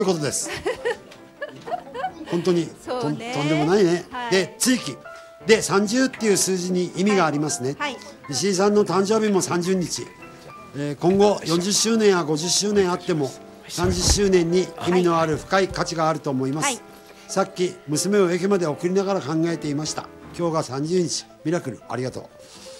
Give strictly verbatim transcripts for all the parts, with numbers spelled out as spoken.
いうことです。本当にとん、 ね、 とんでもないね。 はい、 で、追記でさんじゅうっていう数字に意味がありますね。 はいはい、 石井さんの誕生日もさんじゅうにち、えー、今後よんじゅっしゅうねんやごじゅっしゅうねんあってもさんじゅっしゅうねんに意味のある深い価値があると思います。はい、さっき娘を駅まで送りながら考えていました。今日がさんじゅうにち、ミラクルありがとう。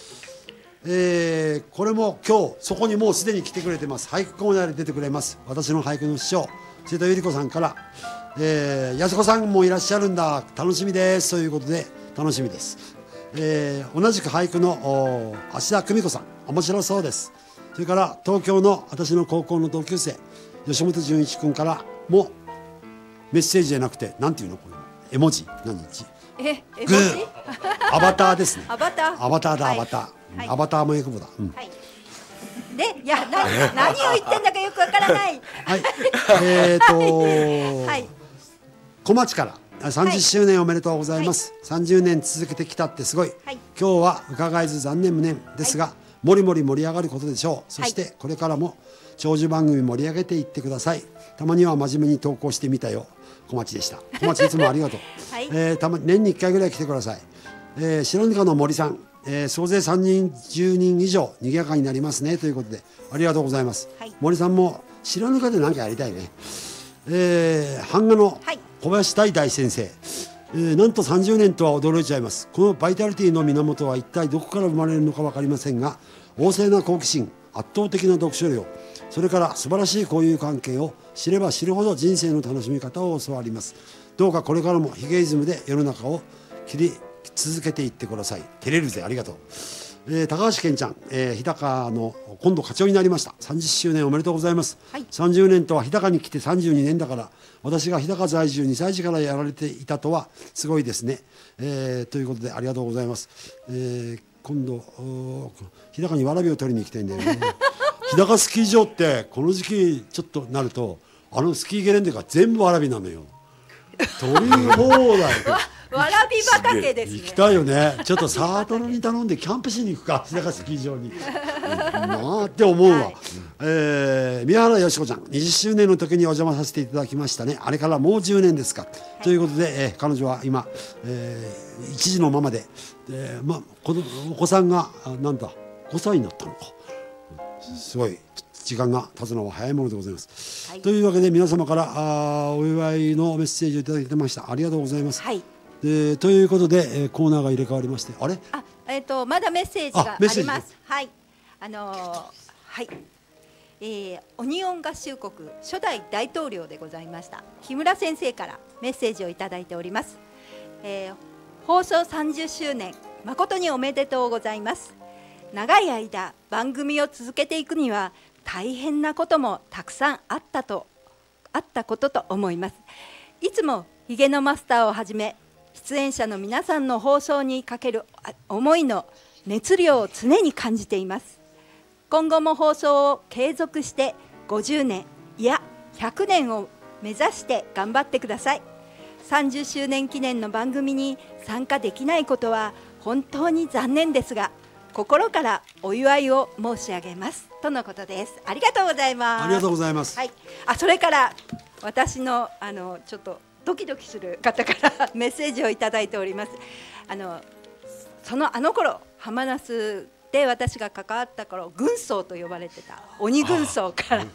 えー、これも今日そこにもうすでに来てくれてます。俳句コーナーで出てくれます私の俳句の師匠瀬戸百合子さんから、えー、安子さんもいらっしゃるんだ楽しみですということで楽しみです。えー、同じく俳句の芦田久美子さん面白そうです。それから東京の私の高校の同級生吉本純一君からもメッセージじゃなくてなんていうのこれ絵文字何日え絵文字アバターですね。 アバターアバターだ、はい、アバター、はい、アバターもエクボだ、うん、はい、 でいやな何を言ってんだかよくわからないはいえーと、はい、小町からさんじゅっしゅうねんおめでとうございます、はい、さんじゅうねん続けてきたってすごい、はい、今日は伺えず残念無念ですが、はい、もりもり盛り上がることでしょう。そしてこれからも長寿番組盛り上げていってください。たまには真面目に投稿してみたよ小町でした。小町いつもありがとう、はい、えー、たま年にいっかいぐらい来てください。えー、白糠の森さん、えー、総勢さんじゅうにん以上賑やかになりますねということでありがとうございます、はい、森さんも白糠で何かやりたいね。えー、版画の小林大大先生、えー、なんとさんじゅうねんとは驚いちゃいます。このバイタリティの源は一体どこから生まれるのか分かりませんが旺盛な好奇心圧倒的な読書量それから素晴らしい交友関係を知れば知るほど人生の楽しみ方を教わります。どうかこれからもヒゲイズムで世の中を切り続けていってください。照れるぜありがとう。えー、高橋健ちゃん、えー、日高の今度課長になりました。さんじゅっしゅうねんおめでとうございます、はい、さんじゅうねんとは日高に来てさんじゅうにねんだから私が日高在住にさい児からやられていたとはすごいですね、えー、ということでありがとうございます、えー、今度日高にわらびを取りに行きたいんだよね日高スキー場ってこの時期ちょっとなるとあのスキーゲレンデが全部わらびなのよ取り放題わらび畑ですね。 行きたいよね。ちょっとサートルに頼んでキャンプしに行くか日高スキー場になあって思うわ、はい、えー、宮原よし子ちゃんにじゅっしゅうねんの時にお邪魔させていただきましたね。あれからもうじゅうねんですか、はい、ということで、えー、彼女は今、えー、一児のママで、えーま、このお子さんがなんだごさいになったのかすごい時間が経つのは早いものでございます、はい、というわけで皆様からあお祝いのメッセージをいただいてました。ありがとうございます、はい、でということで、えー、コーナーが入れ替わりましてあれあ、えー、とまだメッセージがあります。はい、あのー、はい、えー、オニオン合衆国初代大統領でございました木村先生からメッセージをいただいております、えー、放送さんじゅっしゅうねん誠におめでとうございます。長い間番組を続けていくには大変なこともたくさんあったとあったことと思います。いつもヒゲのマスターをはじめ出演者の皆さんの放送にかける思いの熱量を常に感じています。今後も放送を継続してごじゅうねんいやひゃくねんを目指して頑張ってください。さんじゅっしゅうねん記念の番組に参加できないことは本当に残念ですが心からお祝いを申し上げますとのことです。ありがとうございます。 ありがとうございます、 はい、あそれから私のあのちょっとドキドキする方からメッセージをいただいております。あのそのあの頃浜那須で私が関わった頃軍曹と呼ばれてた鬼軍曹から、はい、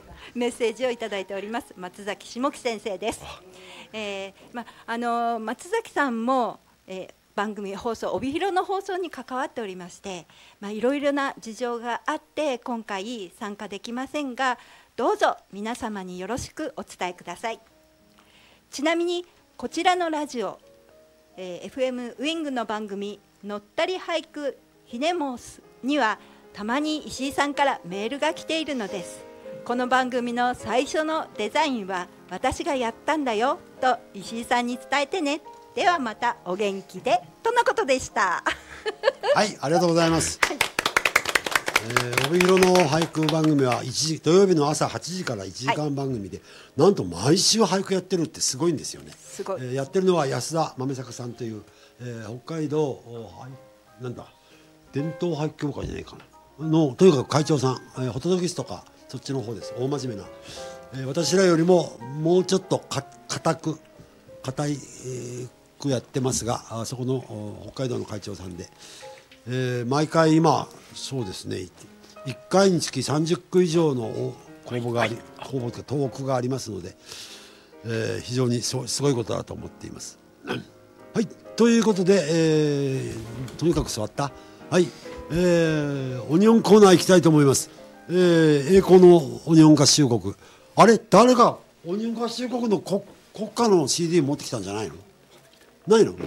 メッセージをいただいております。松崎下樹先生です。えーま、あの松崎さんも、えー番組放送帯広の放送に関わっておりまして、まあ、いろいろな事情があって今回参加できませんがどうぞ皆様によろしくお伝えください。ちなみにこちらのラジオ、えー、エフエム ウィングの番組のったり俳句ひねもすにはたまに石井さんからメールが来ているのです。この番組の最初のデザインは私がやったんだよと石井さんに伝えてね。ではまたお元気でとのことでしたはいありがとうございます、はい、えー、帯広の俳句番組は一時土曜日の朝はちじからいちじかん番組で、はい、なんと毎週俳句やってるってすごいんですよね。 すごい、 えー、やってるのは安田豆坂さんという、えー、北海道なんだ伝統俳句協会じゃないかなのとにかく会長さん、えー、ホトトギスとかそっちの方です。大真面目なえー、私らよりももうちょっとか硬く硬い、えー、くやってますが、あそこの北海道の会長さんで、えー、毎回今そうですね、いっかいにつきさんじゅっく以上の公募があり、はい、公募というか投稿がありますので、えー、非常にすごいことだと思っています。はい、ということで、えー、とにかく座ったはい、えー、オニオンコーナー行きたいと思います。えー、栄光のオニオン合衆国、あれ誰かオニオン合衆国の国国家の シーディー 持ってきたんじゃないの？ないの？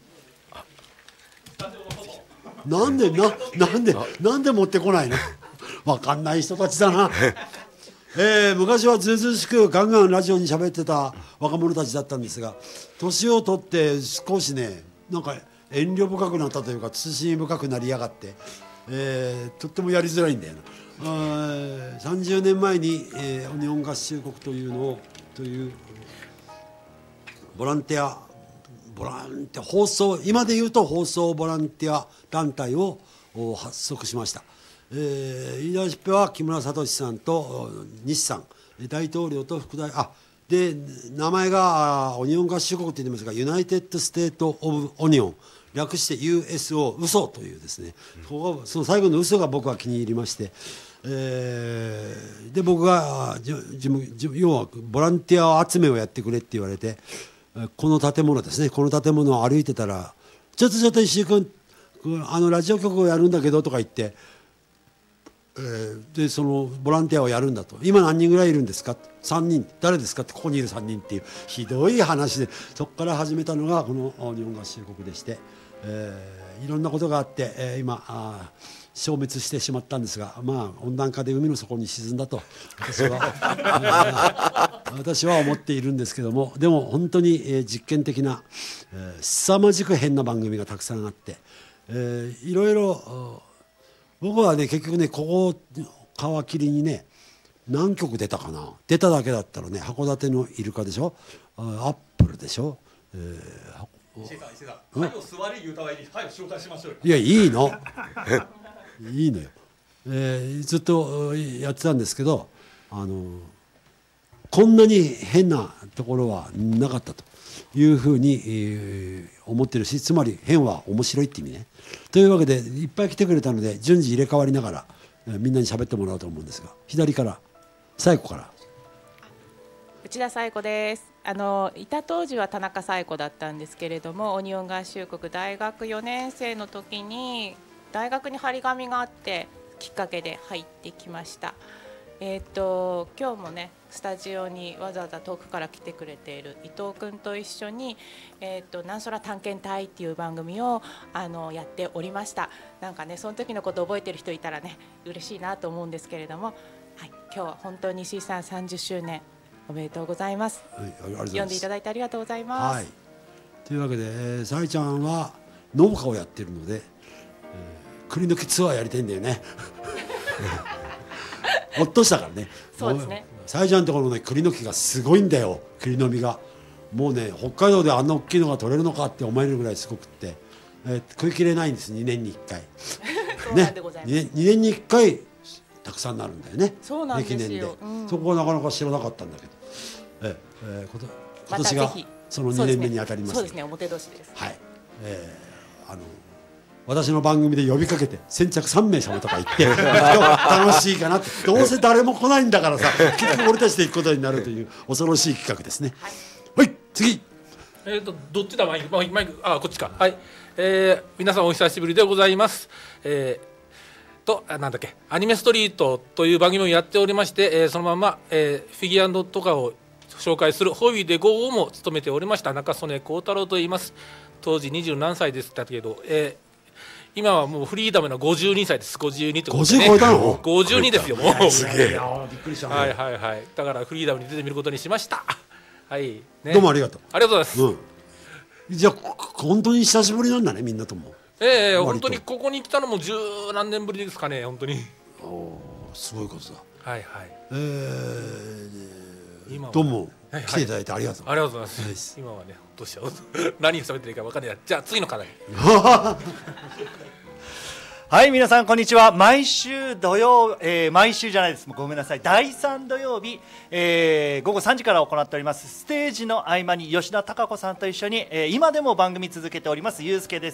なんでななんでなんで持ってこないの？わかんない人たちだな。えー、昔はずうずうしくガンガンラジオに喋ってた若者たちだったんですが、年を取って少しね、なんか遠慮深くなったというか慎み深くなりやがって、えー、とってもやりづらいんだよな。あさんじゅうねんまえに、えー、オニオン合衆国というのをというボランティアボランティア放送今でいうと放送ボランティア団体を発足しました。えー、リーダーシップは木村聡さんと西さん、大統領と副大あで名前がオニオン合衆国と言いますがユナイテッド・ステート・オブ・オニオン、略して ユーエスオー 嘘というですね、ここその最後の嘘が僕は気に入りまして、えー、で僕が事務要はボランティア集めをやってくれって言われて、この建物ですね、この建物を歩いてたらちょっとちょっと石井君あのラジオ局をやるんだけどとか言って、えー、でそのボランティアをやるんだと、今何人ぐらいいるんですか、さんにん、誰ですかって、ここにいるさんにんっていうひどい話で、そこから始めたのがこの日本合衆国でして、えー、いろんなことがあって、えー、今あ消滅してしまったんですが、まあ温暖化で海の底に沈んだと私は私は思っているんですけども、でも本当に、えー、実験的な、えー、凄まじく変な番組がたくさんあって、えー、いろいろ僕はね結局ねここ皮切りにね何曲出たかな、出ただけだったらね函館のイルカでしょ、アップルでしょ、えー、 石井さん石井さん、はい、座り言うたわいに、はい、紹介しましょうよ。 いやいいのいいのよ、えー、ずっとやってたんですけど、あのこんなに変なところはなかったというふうに、えー、思ってるし、つまり変は面白いって意味ね。というわけでいっぱい来てくれたので順次入れ替わりながら、えー、みんなに喋ってもらおうと思うんですが、左から最後から。 内田彩子です。あのいた当時は田中彩子だったんですけれども、オニオン合衆国大学よねん生の時に大学に張り紙があってきっかけで入ってきました。えー、と今日もねスタジオにわざわざ遠くから来てくれている伊藤君と一緒に、えー、と南空探検隊っていう番組をあのやっておりました。なんかねその時のこと覚えてる人いたらね嬉しいなと思うんですけれども、はい、今日は本当に石井さんさんじゅっしゅうねんおめでとうございます。はい、ありがとうございます。読んでいただいてありがとうございます。はい、 というわけで、えー、さえちゃんは農家をやってるので、えー、栗の木ツアーやりたいんだよね。ほっとしたからね。 そうですね。 さえちゃんのところの、ね、栗の木がすごいんだよ。栗の実がもうね北海道であんな大きいのが取れるのかって思えるぐらいすごくって、えー、食い切れないんです。にねんにいっかいそうなんでございます。 ね、にねんにいっかいたくさんなるんだよね。 そうなんですよ。 歴年で、 うん、 そこはなかなか知らなかったんだけど、ええー、こと今年がそのにねんめに当たります。 そうですね、表年です。 はい、えー、あの私の番組で呼びかけて先着さんめい様とか言って楽しいかなって、どうせ誰も来ないんだからさ結局俺たちで行くことになるという恐ろしい企画ですね。はい、はい、次。 えーとどっちだマイク、マイク、あこっちか。はい、えー、皆さんお久しぶりでございます。えーとなんだっけアニメストリートという番組をやっておりまして、えー、そのまま、えー、フィギュアとかを紹介するホビーで ゴー をも務めておりました中曽根幸太郎と言います。当時二十何歳でしたけど、えー、今はもうフリーダムのごじゅうにさいです。ごじゅうにってことでね。 ごじゅう超えたの？ ごじゅうにですよもう。 すげえ。びっくりしたね。 はいはいはい。だからフリーダムに出てみることにしました。はい、ね。 どうもありがとう。 ありがとうございます。 うん、じゃあ本当に久しぶりなんだね、みんなとも。 ええー、本当にここに来たのも十何年ぶりですかね、本当に。 おすごいことだ。 はいはい。 えー、今どうも来ていただいてありがとう。 ありがとうございます。今はね、どうしよう何を喋っていいか分かんない。じゃあ次の課題。 はい、皆さんこんにちは。毎週土曜、えー、毎週じゃないです、ごめんなさい、だいさん土曜日、えー、ごごさんじから行っておりますステージの合間に吉田貴子さんと一緒に、えー、今でも番組続けておりますゆうすけです。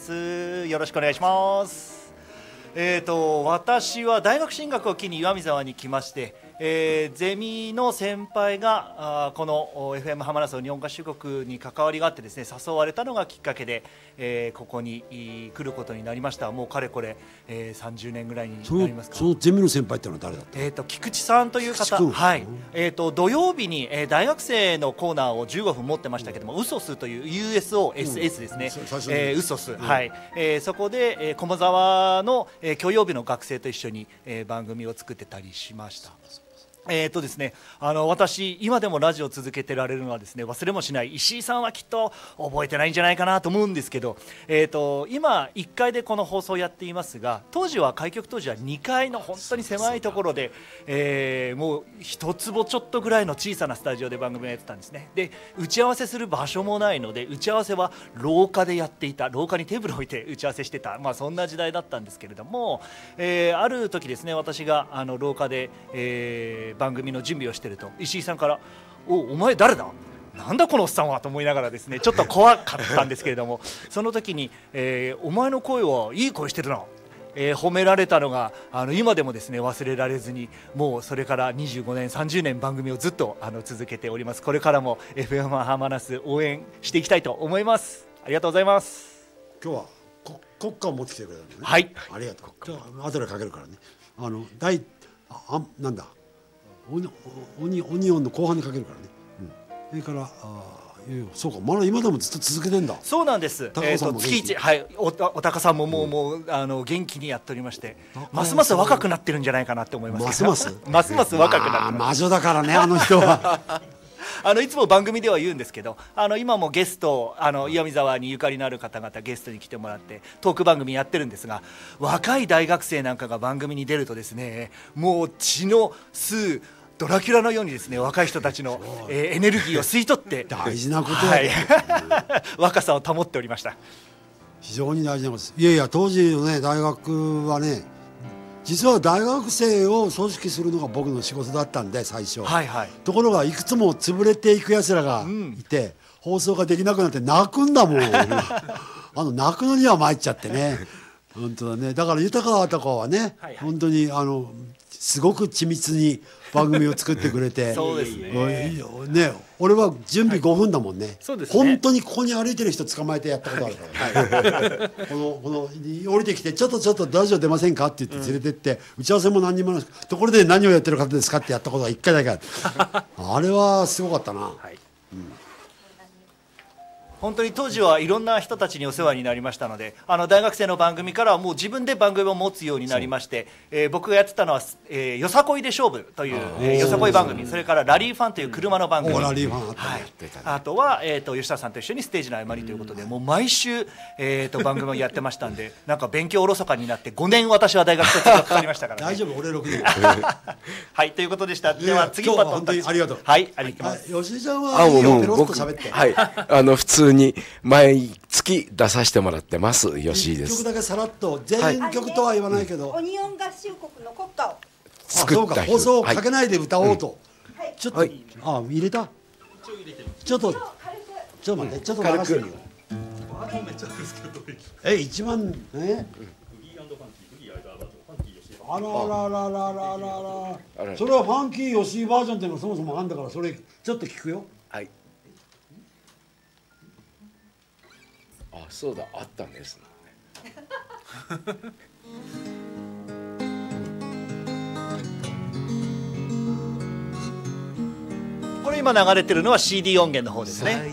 よろしくお願いします。えーと私は大学進学を機に岩見沢に来まして、えー、ゼミの先輩があこの エフエム 浜那須日本合衆国に関わりがあってですね、誘われたのがきっかけで、えー、ここに来ることになりました。もうかれこれ、えー、さんじゅうねんぐらいになりますか。 そのそのゼミの先輩ってのは誰だった？ えーと菊池さんという方、はい、えーと土曜日に、えー、大学生のコーナーをじゅうごふん持ってましたけども、ウソスという ユーエスオーエスエス ですね、えー、ウソス、はい、えー、そこで、えー、駒沢の、えー、許容日の学生と一緒に、えー、番組を作ってたりしました。えーとですね、あの私今でもラジオを続けてられるのはですね、忘れもしない石井さんはきっと覚えてないんじゃないかなと思うんですけど、えーと今いっかいでこの放送をやっていますが、当時は開局当時はにかいの本当に狭いところで、えー、もう一坪ちょっとぐらいの小さなスタジオで番組をやってたんですね。で打ち合わせする場所もないので、打ち合わせは廊下でやっていた、廊下にテーブルを置いて打ち合わせしてた、まあ、そんな時代だったんですけれども、えー、ある時ですね、私があの廊下で、えー番組の準備をしていると、石井さんから「おお前誰だ?」なんだこのおっさんはと思いながらですね、ちょっと怖かったんですけれどもその時に、えー、お前の声はいい声してるな、えー、褒められたのがあの今でもですね忘れられずに、もうそれからにじゅうごねんさんじゅうねん番組をずっとあの続けております。これからも エフエム 浜那須応援していきたいと思います。ありがとうございます。 今日はこ国歌を持ってきてくれたのね。 はい、 ありがとう。じゃあ後でかけるからね。あの第ああなんだオニオニオニオンの後半にかけるからね。うん、それからあいやそうか、まだ今でもずっと続けてんだ。 そうなんです。えっと月一、はい、おお高さんももう、うん、もうあの元気にやっておりまして、ますます若くなってるんじゃないかなって思います。 ますますますます若くなってます。 魔女だからね、あの人は。 あのいつも番組では言うんですけど、あの今もゲスト、あの岩見沢にゆかりのある方々ゲストに来てもらってトーク番組やってるんですが、若い大学生なんかが番組に出るとですね、もう血の吸うドラキュラのようにですね、若い人たちの、えー、エネルギーを吸い取って大事なことや、ね、 はい、若さを保っておりました。 非常に大事なことです。いやいや、当時のね大学はね、実は大学生を組織するのが僕の仕事だったんで最初、はいはい、ところがいくつも潰れていくやつらがいて、うん、放送ができなくなって泣くんだもんあの泣くのには参っちゃってね本当だね。だから豊川とかはね、はいはい、本当にあのすごく緻密に番組を作ってくれてそうですね。 ね、俺は準備ごふんだもんね、はい、 そうですね。 本当にここに歩いてる人捕まえてやったことあるからね、はい、このこの降りてきてちょっとちょっとラジオ出ませんかって言って連れてって、うん、打ち合わせも何にもないところで何をやってる方ですかってやったことがいっかいだけあるあれはすごかったな、はい、うん、 本当に当時はいろんな人たちにお世話になりましたので、あの大学生の番組からはもう自分で番組を持つようになりまして、えー、僕がやってたのは、えー、よさこいで勝負という、えー、よさこい番組、それからラリーファンという車の番組、 ラリーファンあったね、 はい、あとは、えー、と吉田さんと一緒にステージの合間にということで、もう毎週、えー、と番組をやってましたんでなんか勉強おろそかになってごねん私は大学卒業かかりましたから、ね、 大丈夫、俺ろくねんはい、ということでした。では次パッと本当にありがとう。 はい、ありがとうございます。 吉井ちゃんはいいよ、ペロッと喋って。 はい、あの普通に毎月出させてもらってます吉井です。 一曲だけさらっと、全曲とは言わないけど、 オニオン合衆国の国歌を作った放送をかけないで歌おうと、はい、ちょっと、はい、あ入れたちょっとちょっと待って、ちょっと流してみよう。え一番ね、あららららららら、それはファンキー吉井バージョンっていうのがそもそもあんだから、それちょっと聞くよ。 はい。あ、そうだ、あったんですね。 これ今流れてるのは シーディー 音源の方ですね。